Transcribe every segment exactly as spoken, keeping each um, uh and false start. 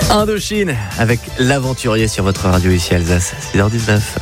Indochine avec l'aventurier sur votre radio ici Alsace, six heures dix-neuf.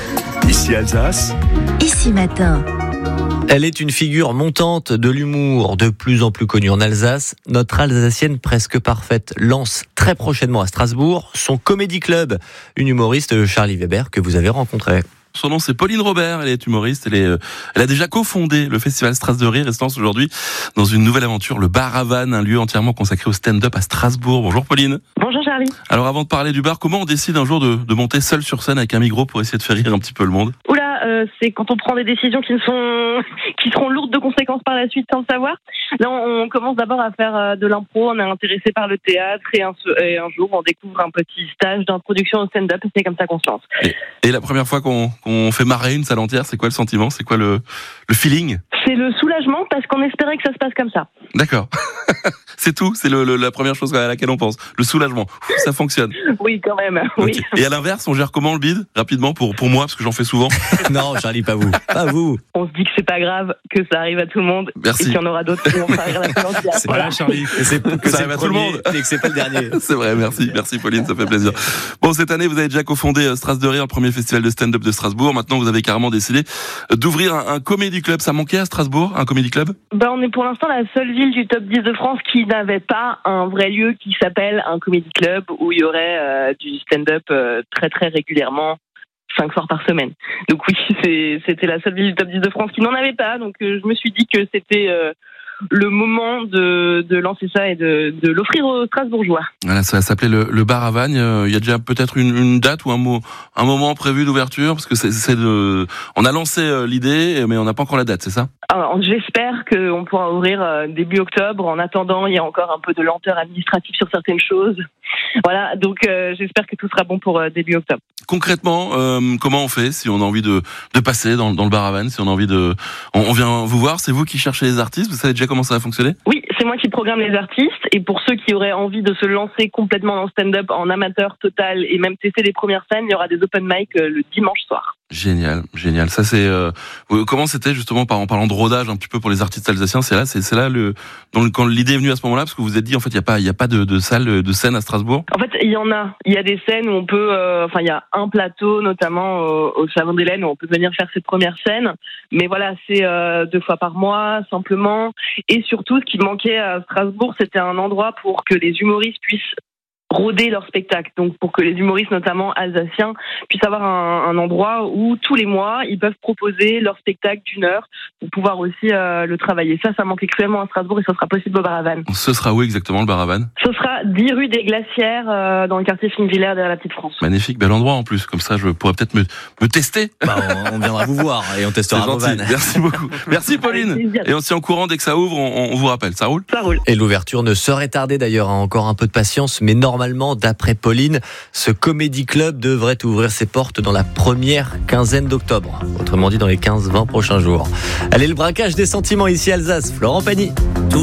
Ici Alsace. Ici Matin. Elle est une figure montante de l'humour, de plus en plus connue en Alsace. Notre Alsacienne presque parfaite lance très prochainement à Strasbourg son Comedy Club. Une humoriste, Charlie Weber, que vous avez rencontrée. Son nom, c'est Pauline Robert. Elle est humoriste. Elle, est, euh, elle a déjà cofondé le festival Strass de Rire et se lance aujourd'hui dans une nouvelle aventure, le Bar à Vannes, un lieu entièrement consacré au stand-up à Strasbourg. Bonjour Pauline. Bonjour Charlie. Alors avant de parler du bar, comment on décide un jour de, de monter seul sur scène avec un micro pour essayer de faire rire un petit peu le monde ? Oula, euh, c'est quand on prend des décisions qui ne sont, qui seront lourdes de conséquences par la suite sans le savoir. Là, on commence d'abord à faire euh, de l'impro. On est intéressé par le théâtre et un, et un jour, on découvre un petit stage d'introduction au stand-up. Et c'est comme ça qu'on se lance. Et, et la première fois qu'on, qu'on fait marrer une salle entière, c'est quoi le sentiment ? C'est quoi le, le feeling ? C'est le soulagement parce qu'on espérait que ça se passe comme ça. D'accord. C'est tout. C'est le, le, la première chose à laquelle on pense. Le soulagement. Ça fonctionne. Oui, quand même. Oui. Okay. Et à l'inverse, on gère comment le bide ? Rapidement pour, pour moi, parce que j'en fais souvent. Non, Charlie, pas vous. Pas vous. On se dit que c'est pas grave, que ça arrive à tout le monde. Merci. Et qu'il y en aura d'autres qui vont faire rire la salle entière. C'est Voilà. vrai, Charlie. Que, c'est, que Ça c'est arrive le à tout le premier monde. et que c'est pas le dernier. C'est vrai, merci. Merci Pauline, ça fait plaisir. Bon, cette année, vous avez déjà cofondé Strass de Rire, le premier festival de stand-up de Strasbourg. Maintenant, vous avez carrément décidé d'ouvrir un, un comédie club. Ça manquait à Strasbourg, un comédie club ? Ben, on est pour l'instant la seule ville du top dix de France qui n'avait pas un vrai lieu qui s'appelle un comedy club où il y aurait euh, du stand-up euh, très très régulièrement, cinq soirs par semaine. Donc oui, c'est, c'était la seule ville du top dix de France qui n'en avait pas. Donc euh, je me suis dit que c'était euh, le moment de, de lancer ça et de, de l'offrir aux Strasbourgeois. Voilà, ça s'appelait le, le Bar à Vannes. Il y a déjà peut-être une, une date ou un, mot, un moment prévu d'ouverture, parce que c'est, c'est de, on a lancé l'idée, mais on n'a pas encore la date, c'est ça ? Alors, j'espère qu'on pourra ouvrir euh, début octobre. En attendant, il y a encore un peu de lenteur administrative sur certaines choses. Voilà, donc euh, j'espère que tout sera bon pour euh, début octobre. Concrètement, euh, comment on fait si on a envie de, de passer dans, dans le Bar à Vannes, si on a envie de, on, on vient vous voir, c'est vous qui cherchez les artistes, vous savez déjà comment ça va fonctionner ? Oui, c'est moi qui programme les artistes. Et pour ceux qui auraient envie de se lancer complètement dans le stand-up en amateur total et même tester les premières scènes, il y aura des open mic euh, le dimanche soir. Génial, génial. Ça c'est euh, comment c'était justement par en parlant de rodage un petit peu pour les artistes alsaciens. C'est là, c'est, c'est là le donc, quand l'idée est venue à ce moment-là, parce que vous vous êtes dit en fait il y a pas il y a pas de, de salle de scène à Strasbourg. En fait, il y en a. Il y a des scènes où on peut, euh, enfin il y a un plateau notamment au, au Savon d'Hélène où on peut venir faire ses premières scènes. Mais voilà, c'est euh, deux fois par mois simplement. Et surtout, ce qui manquait à Strasbourg, c'était un endroit pour que les humoristes puissent rôder leur spectacle, donc pour que les humoristes notamment alsaciens puissent avoir un, un endroit où tous les mois ils peuvent proposer leur spectacle d'une heure pour pouvoir aussi euh, le travailler. Ça, ça manque cruellement à Strasbourg et ça sera possible au Bar à Vannes. Ce sera où exactement le Bar à Vannes ? Ce sera dix rue des Glacières euh, dans le quartier Finvillers derrière la Petite France. Magnifique, bel endroit en plus. Comme ça, je pourrais peut-être me, me tester. Bah, on, on viendra vous voir et on testera vos vannes. Merci beaucoup. Merci Pauline. Et on se tient au courant dès que ça ouvre, on, on vous rappelle. Ça roule ? Ça roule. Et l'ouverture ne serait tardée d'ailleurs, hein, encore un peu de patience, mais normalement, d'après Pauline, ce Comedy Club devrait ouvrir ses portes dans la première quinzaine d'octobre. Autrement dit, dans les quinze vingt prochains jours. Allez, le braquage des sentiments ici Alsace, Florent Pagny.